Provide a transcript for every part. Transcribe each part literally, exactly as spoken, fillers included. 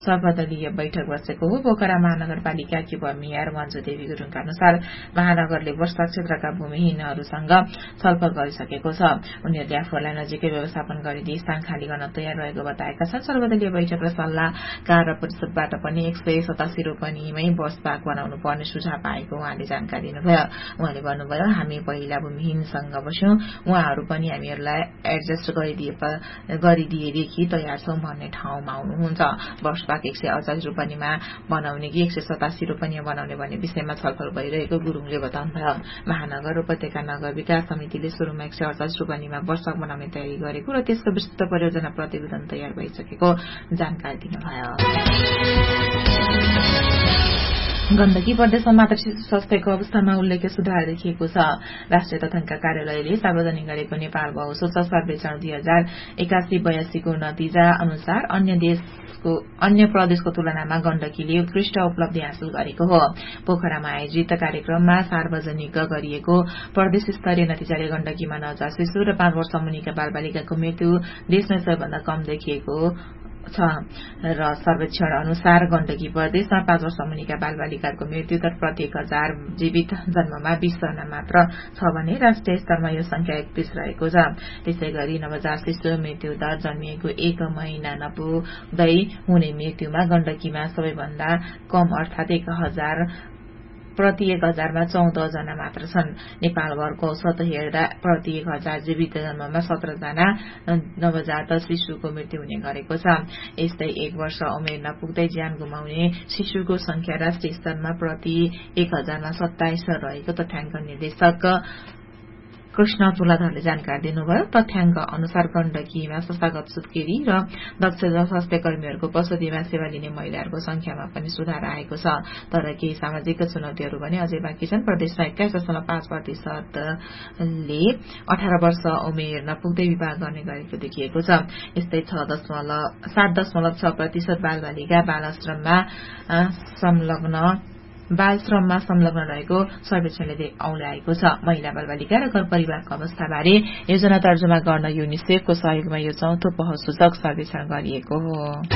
सर्वदलीय बैठक बसेको हो। पोखरा महानगरपालिकाकी मेयर मञ्जु देवी गुरुङका अनुसार महानगरले वर्षा क्षेत्रका भूमिहीनहरूसँग छलफल गरिसकेको छ। उनीहरूले आफूहरूलाई नजिकै व्यवस्थापन गरिदिए स्थान खाली गर्न तयार रहेको बताएका छन्। सर्वदलीय बैठक र सल्लाहकार परिषदबाट पनि एक सय सतासी रोपनीमै बस पार्क बनाउनु पर्ने सुझाव आएको उहाँले जानकारी दिनुभयो। उहाँले भन्नुभयो, हामी पहिला भूमिहीनसँग बस्यौं, उहाँहरू पनि हामीहरूलाई एडजस्ट गरिदिएदेखि तयार छौं भन्ने ठाउँमा आउनुहुन्छ। बस पार्क एक सय अडचालिस रोपनीमा बनाउने कि एक सय सतासी रोपनीमा बनाउने भन्ने विषयमा छलफल भइरहेको गुरुङले बताउनुभयो। महानगर उपत्यका नगर विकास समितिले सुरुमा एक सय अडचालिस रोपनीमा बस पार्क बनाउने तयारी गरेको र त्यसको विस्तृत परियोजना प्रतिवेदन तयार भइसकेको जानकारी दिनुभयो। गण्डकी प्रदेशमा मातृ शिशु स्वास्थ्यको अवस्थामा उल्लेख्य सुधार देखिएको छ। राष्ट्रिय तथ्याङ्क कार्यालयले सार्वजनिक गरेको नेपाल बहुसूच सर्वेक्षण दुई हजार एकासी बयासीको नतिजा अनुसार अन्य देशको अन्य प्रदेशको तुलनामा गण्डकीले उत्कृष्ट उपलब्धि हासिल गरेको हो। पोखरामा आयोजित कार्यक्रममा सार्वजनिक गरिएको प्रदेश स्तरीय नतिजाले गण्डकीमा नवजात शिशु र पाँच वर्ष मुनिका बालबालिकाको मृत्यु देशमै सबैभन्दा कम देखिएको छ र सर्वेक्षण अनुसार गण्डकी प्रदेशमा पाँच वर्ष मुनिका बालबालिकाको मृत्यु दर प्रत्येक हजार जीवित जन्ममा बीस जना मात्र छ भने राष्ट्रिय स्तरमा यो संख्या एकतीस रहेको छ। त्यसै गरी नवजात शिशु मृत्यु दर जन्मिएको एक महिना नपुग्दै हुने मृत्युमा गण्डकीमा सबैभन्दा कम अर्थात एक हजार प्रति एक हजारमा चौध जना मात्र छन्। नेपालभरको औसत हेर्दा प्रति एक हजार जीवित जन्ममा सत्र जना नवजात शिशुको मृत्यु हुने गरेको छ। यस्तै एक वर्ष उमेर नपुग्दै ज्यान गुमाउने शिशुको संख्या राष्ट्रिय स्तरमा प्रति एक हजारमा सत्ताइस रहेको तथ्याङ्क निर्देशक कृष्ण तुलाधरले जानकारी दिनुभयो। तथ्याङ्क अनुसार गण्डकीमा संस्थागत सुत्केरी र दक्ष स्वास्थ्य कर्मीहरूको प्रसुतिमा सेवा लिने महिलाहरूको संख्यामा पनि सुधार आएको छ। तर केही सामाजिक चुनौतीहरू भने अझै बाँकी छन्। प्रदेशमा एक्काइस दशमलव पाँच प्रतिशतले अठार वर्ष उमेर नपुग्दै विवाह गर्ने गरेको देखिएको छ। यस्तै छ दशमलव सात दशमलव छ प्रतिशत बालबालिका बालश्रममा संलग्न बाल श्रममा संलग्न रहेको सर्वेक्षणले औल्याएको छ। महिला बालबालिका र घर परिवारको अवस्थाबारे योजना तर्जुमा गर्न युनिसेफको सहयोगमा यो चौथो पहल सूचक सर्वेक्षण गरिएको हो।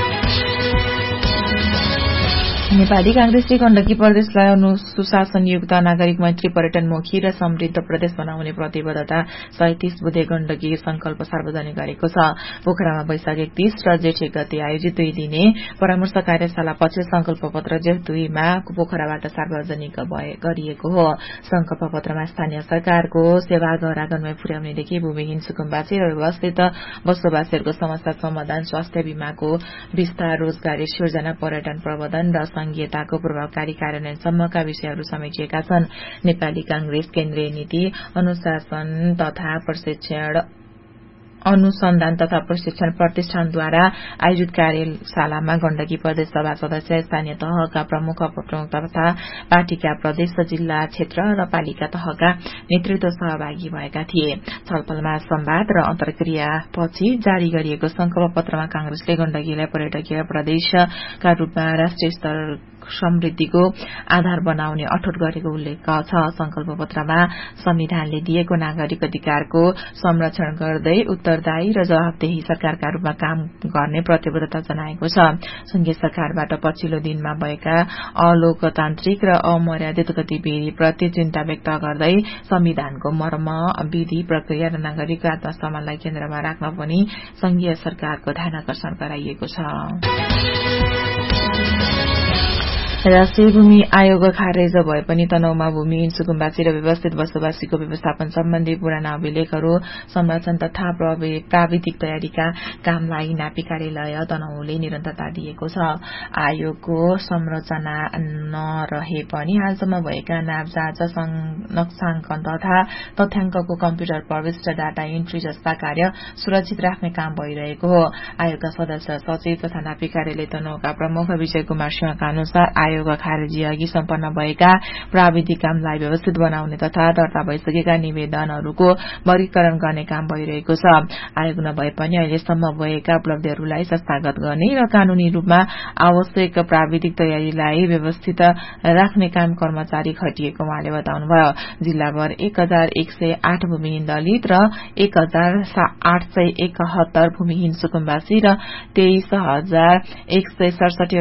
नेपाली कांग्रेसले गण्डकी प्रदेशलाई सुशासनयुक्त नागरिक मैत्री पर्यटनमुखी र समृद्ध प्रदेश बनाउने प्रतिबद्धता सैंतीस बुधे गण्डकी संकल्प सार्वजनिक गरेको छ। पोखरामा वैशाख एकतीस र जेठ एक गते आयोजित दुई दिने परामर्श कार्यशाला पछि संकल्प पत्र जेठ दुईमा पोखराबाट सार्वजनिक गरिएको हो। संकल्प पत्रमा स्थानीय सरकारको सेवा गरागनमै पुर्याउनेदेखि भूमिहीन सुकुम्बासी र व्यवस्थित बसोबासीहरूको समस्या समाधान, स्वास्थ्य बीमाको विस्तार, रोजगारी सिर्जना, पर्यटन प्रबन्धन र संघीयताको प्रभावकारी कार्यान्वयनसम्मका विषयहरू समेटिएका छन्। नेपाली कांग्रेस केन्द्रीय नीति अनुशासन तथा प्रशिक्षण अनुसन्धान तथा प्रशिक्षण प्रतिष्ठानद्वारा आयोजित कार्यशालामा गण्डकी प्रदेश सभा सदस्य, स्थानीय तहका प्रमुख प्रमुख तथा पार्टीका प्रदेश, जिल्ला, क्षेत्र र पालिका तहका नेतृत्व सहभागी भएका थिए। छलफलमा संवाद र अन्तर्क्रियापछि जारी गरिएको संकल्प पत्रमा कांग्रेसले गण्डकीलाई पर्यटकीय प्रदेशका रूपमा राष्ट्रिय स्तर समृद्धिको आधार बनाउने अठोट गरेको उल्लेख छ। संकल्प पत्रमा संविधानले दिएको नागरिक अधिकारको संरक्षण गर्दै उत्तरदायी र जवाफदेही सरकारका रूपमा काम गर्ने प्रतिबद्धता जनाएको छ। संघीय सरकारबाट पछिल्लो दिनमा भएका अलोकतान्त्रिक र अमर्यादित गतिविधिप्रति चिन्ता व्यक्त गर्दै संविधानको मर्म, विधि, प्रक्रिया र नागरिकको आत्मसम्मानलाई केन्द्रमा राख्न पनि संघीय सरकारको ध्यानाकर्षण गराइएको छ। राष्ट्रिय भूमि आयोग खारेज भए पनि तनहुमा भूमिहीन सुकुम्बासी र व्यवस्थित बसोबासीको व्यवस्थापन सम्बन्धी पुराना अभिलेखहरू संरक्षण तथा प्राविधिक तयारीका कामलाई नापी कार्यालय तनहुले निरन्तरता दिएको छ। आयोगको संरचना नरहे पनि हालसम्म भएका नाप जाँच, नक्साङ्कन तथा तथ्याङ्कको कम्प्युटर प्रविष्ट डाटा इन्ट्री जस्ता कार्य सुरक्षित राख्ने काम भइरहेको हो। आयोगका सदस्य सचिव तथा नापी कार्यालय तनहुका प्रमुख विजय कुमार सिंहका अनुसार आयोग खारेजी अघि सम्पन्न भएका प्राविधिक कामलाई व्यवस्थित बनाउने तथा दर्ता भइसकेका निवेदनहरूको वर्गीकरण गर्ने काम भइरहेको छ। आयोग नभए पनि अहिलेसम्म भएका उपलब्धिहरूलाई संस्थागत गर्ने र कानूनी रूपमा आवश्यक प्राविधिक तयारीलाई व्यवस्थित राख्ने काम कर्मचारी खटिएको उहाँले बताउनुभयो। जिल्लाभर एक हजार एक सय आठ भूमिहीन दलित र एक हजार आठ सय एकहत्तर भूमिहीन सुकुम्बासी र तेइस हजार एक सय सडसठी